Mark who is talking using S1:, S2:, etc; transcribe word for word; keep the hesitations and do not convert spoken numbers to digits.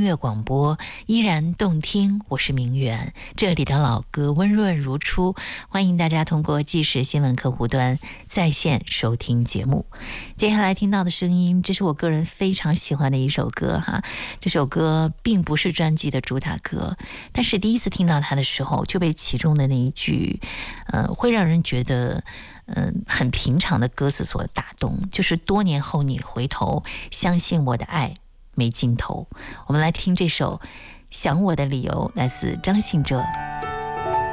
S1: 乐广播，依然动听。我是明媛，这里的老歌温润如初，欢迎大家通过即时新闻客户端在线收听节目。接下来听到的声音，这是我个人非常喜欢的一首歌哈。这首歌并不是专辑的主打歌，但是第一次听到它的时候，就被其中的那一句，呃，会让人觉得。嗯，很平常的歌词所打动，就是多年后你回头相信我的爱没尽头。我们来听这首《想我的理由》，来自张信哲。